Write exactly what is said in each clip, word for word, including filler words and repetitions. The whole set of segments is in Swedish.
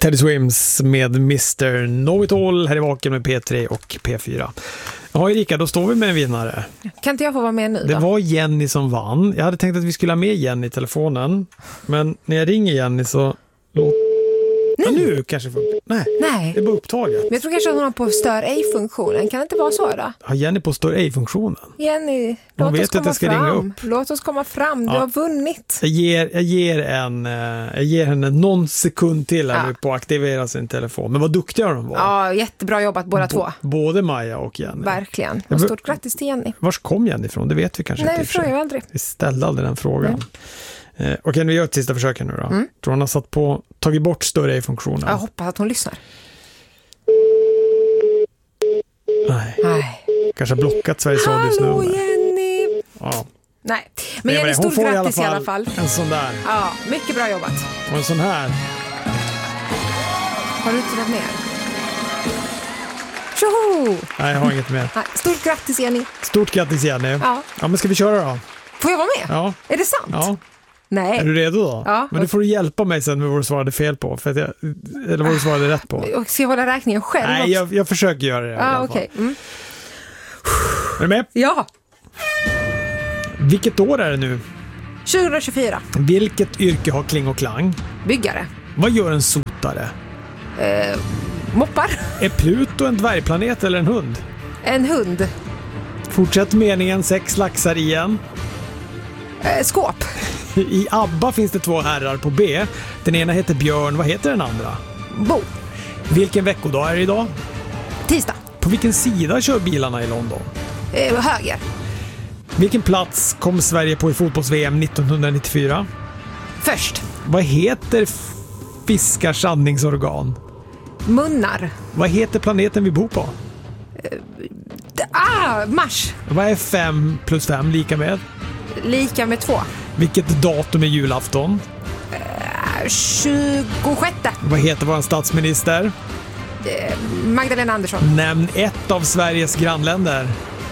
Teddy Swims med mister Know-It-All här i Vaken med P tre och P fyra. Ja, Erika, då står vi med en vinnare. Kan inte jag få vara med nu då? Det var Jenny som vann. Jag hade tänkt att vi skulle ha med Jenny i telefonen. Men när jag ringer Jenny så... Ja, nu kanske funkar. Nej, Nej, det är bara upptaget. men jag tror kanske att hon har på stör ej-funktionen. Kan det inte vara så då? Har Jenny på stör ej-funktionen? Jenny, låt vet oss att komma jag ska fram. ringa upp. Låt oss komma fram, du Ja. har vunnit. Jag ger, jag ger, en, eh, jag ger henne någon sekund till här Ja. nu på att aktivera sin telefon. Men vad duktiga de var. Ja, jättebra jobbat båda B- två. Både Maja och Jenny. Verkligen. Jag Och vill- stort grattis till Jenny. Vars kom Jenny ifrån? Det vet vi kanske Nej, inte. det i och för frågar sig. jag aldrig. Vi ställde aldrig den frågan. Eh, Okej, vi gör ett sista försök här nu då. Mm. Tror hon har satt på, tagit bort större i-funktionen? Jag hoppas att hon lyssnar. Nej, Nej. kanske har blockat Sveriges Radios Hallå nummer. Jenny! Ja. Nej, Det men var Jenny, det. Hon stort får grattis i alla fall. en sån där. Ja, mycket bra jobbat. Och en sån här. Har du inte något mer? Tjoho! Nej, jag har inget mer. Nej, stort grattis Jenny. Stort grattis Jenny. Ja. Ja, men ska vi köra då? Får jag vara med? Ja. Är det sant? Ja. Nej. Är du redo då? Ja. Men du får hjälpa mig sen med vad du svarade fel på. För att jag, eller vad du svarade rätt på. Och ska jag hålla räkningen själv Nej, också? jag, jag försöker göra det. i Ja, alla okej. fall. Mm. Är du med? Ja, Vilket år är det nu? tjugohundratjugofyra. Vilket yrke har Kling och Klang? Byggare. Vad gör en sotare? Eh, moppar. Är Pluto en dvärgplanet eller en hund? En hund. Fortsätt meningen, sex laxar igen. Eh, skåp. I ABBA finns det två herrar på B. Den ena heter Björn, vad heter den andra? Bo. Vilken veckodag är det idag? Tisdag. På vilken sida kör bilarna i London? Eh, höger. Vilken plats kom Sverige på i fotbolls-V M nittonhundranittiofyra? Först. Vad heter f- fiskars andningsorgan? Munnar. Vad heter planeten vi bor på? Ah, mars. Vad är fem plus fem lika med? Lika med två. Vilket datum är julafton? Eh, tjugosjätte. Vad heter vår statsminister? Eh, Magdalena Andersson. Nämn ett av Sveriges grannländer.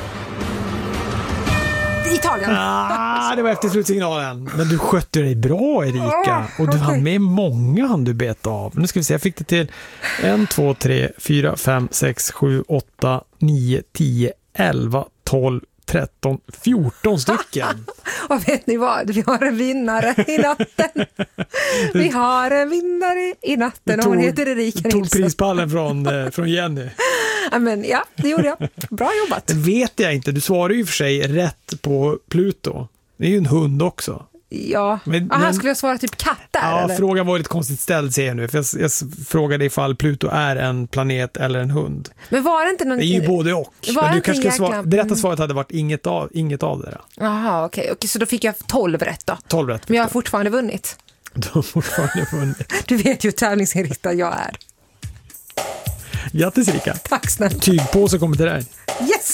Italien. Ah, det var efter slutsignalen. Men du skötte dig bra, Erika. Och du hann med många han du bet av. Nu ska vi se, jag fick det till ett, två, tre, fyra, fem, sex, sju, åtta, nio, tio, elva, tolv, tretton, fjorton stycken. Och vet ni vad? Vi har en vinnare i natten. Vi har en vinnare i natten och hon heter Erika tog Nilsson. prispallen från, eh, från Jenny. Ja, men, ja, det gjorde jag. Bra jobbat. Det vet jag inte. Du svarar ju för sig rätt på Pluto. Det är ju en hund också. Ja, Men- Aha, men- skulle jag svara typ katt där? Ja, eller? frågan var lite konstigt ställd ser jag nu. För jag, jag frågade ifall Pluto är en planet eller en hund. Men var det inte någon... Det är ju både och. Var Men det du inte kanske ska en svara, jäkla- det rätta svaret hade varit inget av, inget av det där. Jaha, okej. Okej, så då fick jag tolv rätt då. tolv rätt. Men jag har fortfarande vunnit. Du har fortfarande vunnit. Du vet ju hur tävlingsinriktad jag är. Grattis Erika. Tack snälla. Tygpåse kommer till dig. Yes!